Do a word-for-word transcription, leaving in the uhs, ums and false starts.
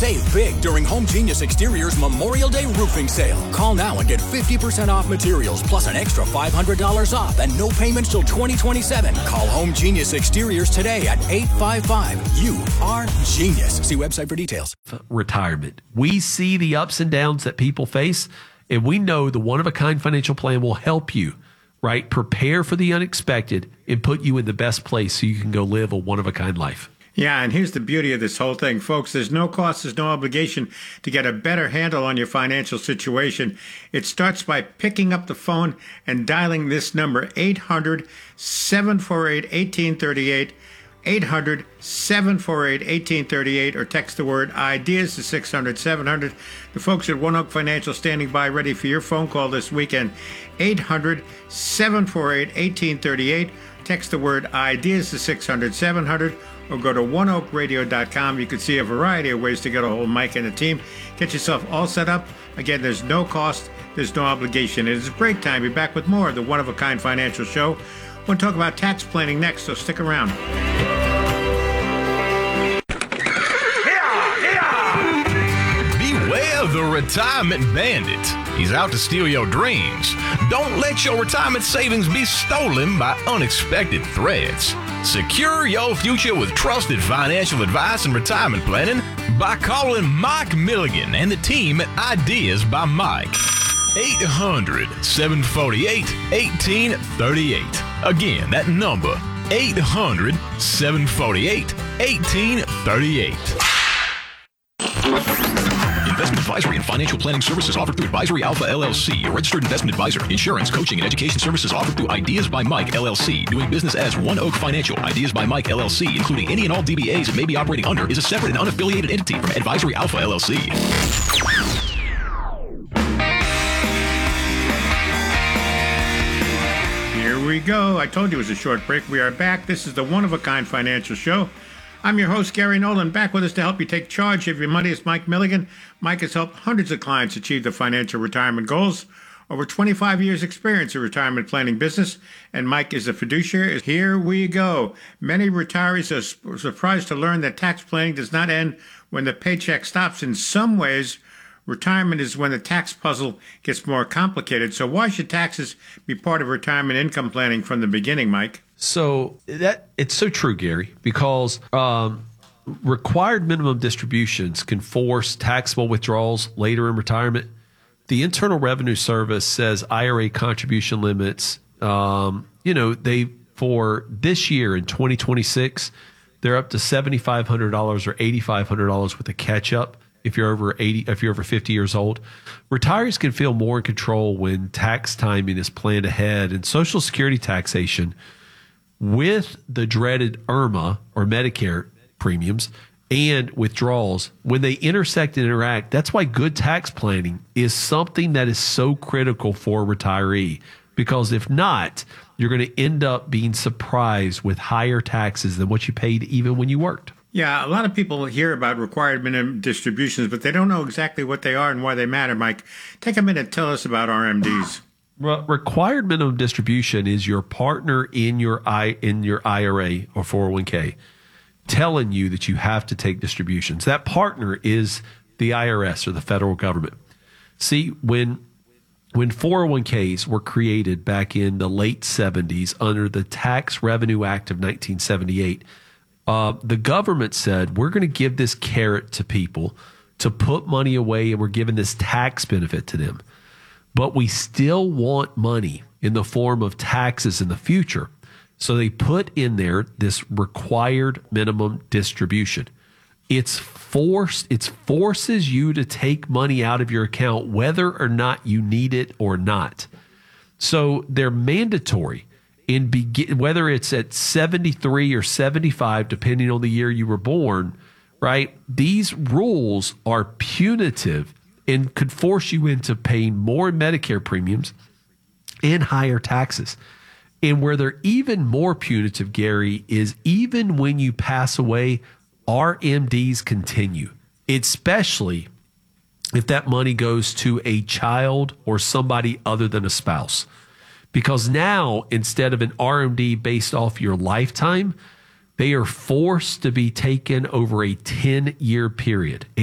Save big during Home Genius Exteriors Memorial Day roofing sale. Call now and get fifty percent off materials plus an extra five hundred dollars off and no payments till twenty twenty-seven. Call Home Genius Exteriors today at eight five five. You are genius. See website for details. Retirement. We see the ups and downs that people face, and we know the one-of-a-kind financial plan will help you, right? Prepare for the unexpected and put you in the best place so you can go live a one-of-a-kind life. Yeah, and here's the beauty of this whole thing, folks. There's no cost, there's no obligation to get a better handle on your financial situation. It starts by picking up the phone and dialing this number, eight hundred, seven four eight, one eight three eight, eight hundred, seven four eight, one eight three eight, or text the word IDEAS to six hundred, seven hundred. The folks at One Oak Financial standing by ready for your phone call this weekend, eight hundred, seven four eight, one eight three eight. Text the word IDEAS to six hundred, seven hundred, or go to one oak radio dot com. You can see a variety of ways to get a hold of Mike and the team. Get yourself all set up. Again, there's no cost, there's no obligation. It is a break time. Be back with more of the One of a Kind Financial Show. We'll talk about tax planning next, so stick around. Beware the retirement bandit. He's out to steal your dreams. Don't let your retirement savings be stolen by unexpected threats. Secure your future with trusted financial advice and retirement planning by calling Mike Milligan and the team at Ideas by Mike. eight hundred, seven four eight, one eight three eight. Again, that number, eight hundred, seven four eight, one eight three eight. Investment advisory and financial planning services offered through Advisory Alpha L L C, a registered investment advisor. Insurance, coaching, and education services offered through Ideas by Mike L L C. Doing business as One Oak Financial. Ideas by Mike L L C, including any and all D B As it may be operating under, is a separate and unaffiliated entity from Advisory Alpha L L C. Here we go. I told you it was a short break. We are back. This is the One of a Kind Financial Show. I'm your host, Gary Nolan. Back with us to help you take charge of your money is Mike Milligan. Mike has helped hundreds of clients achieve their financial retirement goals. Over twenty-five years experience in retirement planning business, and Mike is a fiduciary. Here we go. Many retirees are surprised to learn that tax planning does not end when the paycheck stops. In some ways, retirement is when the tax puzzle gets more complicated. So why should taxes be part of retirement income planning from the beginning, Mike? So that it's so true, Gary, because um, required minimum distributions can force taxable withdrawals later in retirement. The Internal Revenue Service says I R A contribution limits, um, you know, they for this year in twenty twenty-six, they're up to seven thousand five hundred dollars or eight thousand five hundred dollars with a catch up. If you're over eighty, if you're over fifty years old, retirees can feel more in control when tax timing is planned ahead, and Social Security taxation with the dreaded I R M A or Medicare premiums and withdrawals, when they intersect and interact, that's why good tax planning is something that is so critical for a retiree. Because if not, you're going to end up being surprised with higher taxes than what you paid even when you worked. Yeah, a lot of people hear about required minimum distributions, but they don't know exactly what they are and why they matter. Mike, take a minute, tell us about R M Ds. Required minimum distribution is your partner in your I in your I R A or four oh one k telling you that you have to take distributions. That partner is the I R S or the federal government. See, when when four oh one k's were created back in the late seventies under the Tax Revenue Act of nineteen seventy-eight, uh, the government said, we're going to give this carrot to people to put money away, and we're giving this tax benefit to them. But we still want money in the form of taxes in the future. So they put in there this required minimum distribution. It's forced, it forces you to take money out of your account whether or not you need it or not. So they're mandatory in begin, whether it's at seventy-three or seventy-five, depending on the year you were born, right? These rules are punitive and could force you into paying more Medicare premiums and higher taxes. And where they're even more punitive, Gary, is even when you pass away, R M Ds continue, especially if that money goes to a child or somebody other than a spouse. Because now, instead of an R M D based off your lifetime, they are forced to be taken over a ten-year period.